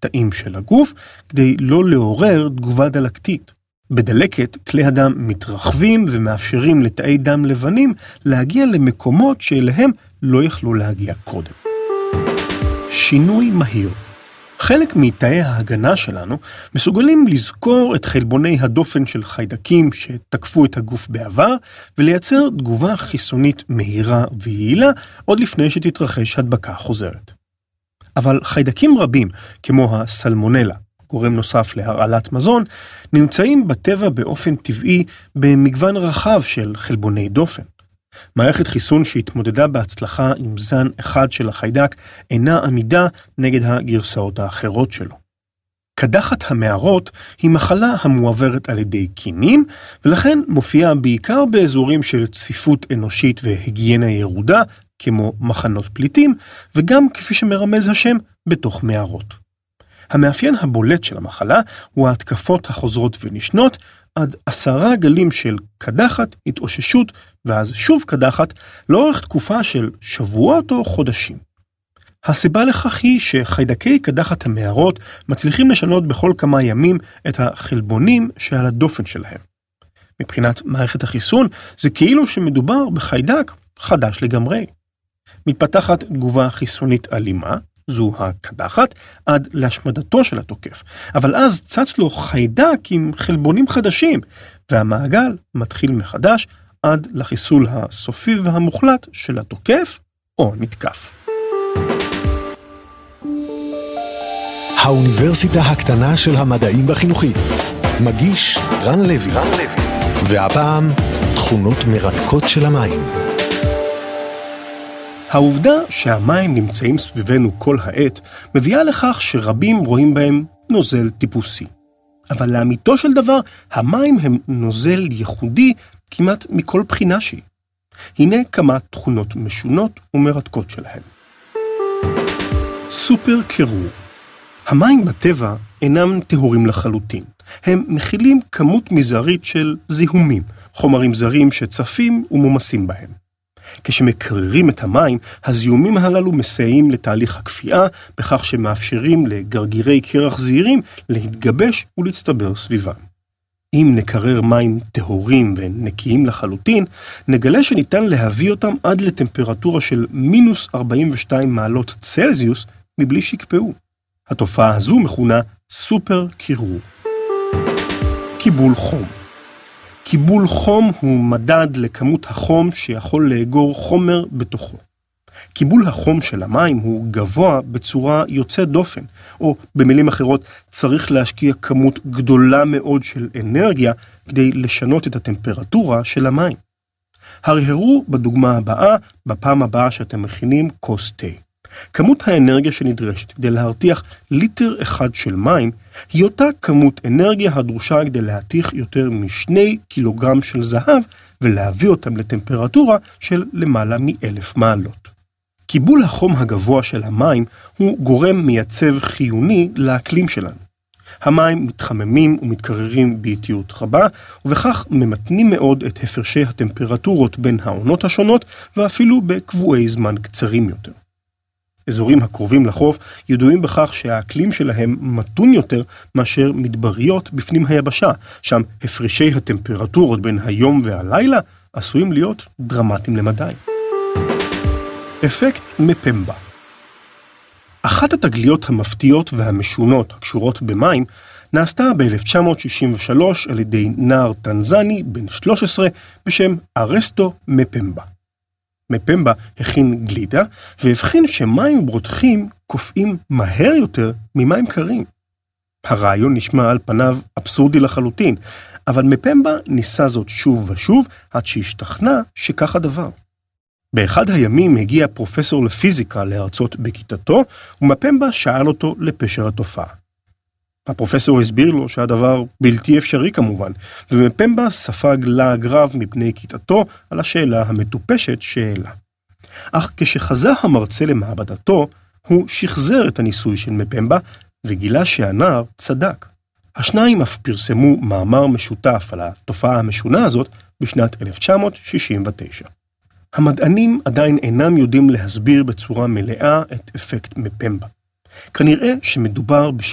תאים של הגוף כדי לא לעורר תגובה דלקתית. בדלקת, כלי הדם מתרחבים ומאפשרים לתאי דם לבנים להגיע למקומות שאליהם לא יכלו להגיע קודם. שינוי מהיר. חלק מתאי ההגנה שלנו מסוגלים לזכור את חלבוני הדופן של חיידקים שתקפו את הגוף בעבר ולייצר תגובה חיסונית מהירה ויעילה עוד לפני שתתרחש הדבקה חוזרת. אבל חיידקים רבים, כמו הסלמונלה, גורם נוסף להרעלת מזון, נמצאים בטבע באופן טבעי במגוון רחב של חלבוני דופן. מערכת חיסון שהתמודדה בהצלחה עם זן אחד של החיידק אינה עמידה נגד הגרסאות האחרות שלו. קדחת המערות היא מחלה המועברת על ידי קינים, ולכן מופיעה בעיקר באזורים של צפיפות אנושית והיגיינה ירודה, כמו מחנות פליטים, וגם כפי שמרמז השם, בתוך מערות. המאפיין הבולט של המחלה הוא ההתקפות החוזרות ונשנות, עד 10 גלים של קדחת, התאוששות, ואז שוב קדחת, לאורך תקופה של שבועות או חודשים. הסיבה לכך היא שחיידקי קדחת המערות מצליחים לשנות בכל כמה ימים את החלבונים שעל הדופן שלהם. מבחינת מערכת החיסון, זה כאילו שמדובר בחיידק חדש לגמרי. מתפתחת תגובה חיסונית אלימה, זו הקדחת, עד להשמדתו של התוקף. אבל אז צץ לו חיידק עם חלבונים חדשים, והמעגל מתחיל מחדש עד לחיסול הסופי והמוחלט של התוקף או נתקף. האוניברסיטה הקטנה של המדעים בחינוכית. מגיש רן לוי. והפעם תכונות מרתקות של המים. העובדה שהמים נמצאים סביבנו כל העת מביאה לכך שרבים רואים בהם נוזל טיפוסי. אבל לאמיתו של דבר, המים הם נוזל ייחודי כמעט מכל בחינה שהיא. הנה כמה תכונות משונות ומרתקות שלהם. סופר קירור. המים בטבע אינם טהורים לחלוטין. הם מכילים כמות מזערית של זיהומים, חומרים זרים שצפים ומומסים בהם. כשמקררים את המים, הזיהומים הללו מסייעים לתהליך הקפיאה, בכך שמאפשרים לגרגירי קרח זעירים להתגבש ולהצטבר סביבם. אם נקרר מים טהורים ונקיים לחלוטין, נגלה שניתן להביא אותם עד לטמפרטורה של מינוס 42 מעלות צלזיוס מבלי שיקפאו. התופעה הזו מכונה סופר קירור. קיבול חום. קיבול חום הוא מדד לכמות החום שיכול לאגור חומר בתוכו. קיבול החום של המים הוא גבוה בצורה יוצאת דופן, או במילים אחרות צריך להשקיע כמות גדולה מאוד של אנרגיה כדי לשנות את הטמפרטורה של המים. הרהרו בדוגמה הבאה, בפעם הבאה שאתם מכינים כוס תה. כמות האנרגיה שנדרשת כדי להרתיח ליטר אחד של מים, היא אותה כמות אנרגיה הדרושה כדי להתיך יותר מ2 קילוגרם של זהב, ולהביא אותם לטמפרטורה של למעלה מ1000 מעלות. קיבול החום הגבוה של המים הוא גורם מייצב חיוני לאקלים שלנו. המים מתחממים ומתקררים באיטיות רבה, ובכך ממתנים מאוד את הפרשי הטמפרטורות בין העונות השונות, ואפילו בקבועי זמן קצרים יותר. אזורים הקרובים לחוף ידועים בכך שהאקלים שלהם מתון יותר מאשר מדבריות בפנים היבשה, שם הפרשי הטמפרטורות בין היום והלילה עשויים להיות דרמטיים למדי. אפקט מפמבה. אחת התגליות המפתיעות והמשונות הקשורות במים נעשתה ב-1963 על ידי נער טנזני בן 13 בשם ארסטו מפמבה. מפמבה הכין גלידה והבחין שמים ברותחים קופאים מהר יותר ממים קרים. הרעיון נשמע על פניו אבסורדי לחלוטין, אבל מפמבה ניסה זאת שוב ושוב עד שהשתכנע שכך הדבר. באחד הימים הגיע פרופסור לפיזיקה להרצות בכיתתו, ומפמבה שאל אותו לפשר התופעה. הפרופסור הסביר לו שהדבר בלתי אפשרי כמובן, ומפמבה ספג לעג רב מפני כיתתו על השאלה המטופשת שאלה. אך כשחזר המרצה למעבדתו, הוא שחזר את הניסוי של מפמבה, וגילה שהנער צדק. השניים אף פרסמו מאמר משותף על התופעה המשונה הזאת בשנת 1969. המדענים עדיין אינם יודעים להסביר בצורה מלאה את אפקט מפמבה. כנראה שמדובר